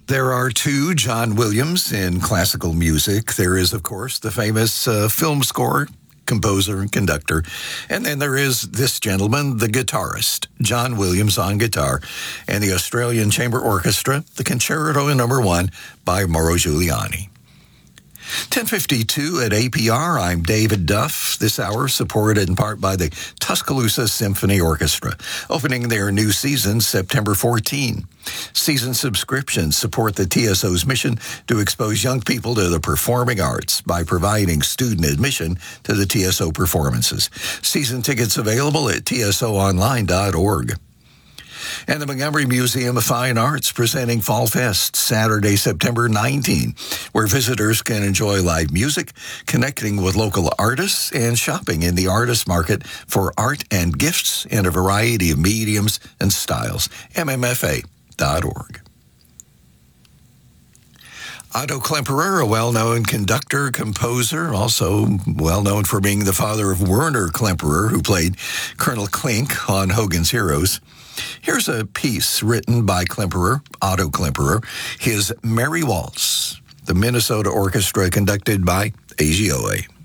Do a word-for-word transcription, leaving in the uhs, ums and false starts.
There are two John Williams in classical music. There is, of course, the famous uh, film score, composer and conductor. And then there is this gentleman, the guitarist, John Williams on guitar, and the Australian Chamber Orchestra, the Concerto Number One by Mauro Giuliani. ten fifty-two at A P R, I'm David Duff. This hour supported in part by the Tuscaloosa Symphony Orchestra, opening their new season September fourteenth. Season subscriptions support the T S O's mission to expose young people to the performing arts by providing student admission to the T S O performances. Season tickets available at T S O online dot org. And the Montgomery Museum of Fine Arts presenting Fall Fest Saturday, September nineteenth, where visitors can enjoy live music, connecting with local artists, and shopping in the artist market for art and gifts in a variety of mediums and styles. M M F A dot org. Otto Klemperer, a well-known conductor, composer, also well-known for being the father of Werner Klemperer, who played Colonel Klink on Hogan's Heroes. Here's a piece written by Klemperer, Otto Klemperer, his Merry Waltz, the Minnesota Orchestra conducted by A G O A.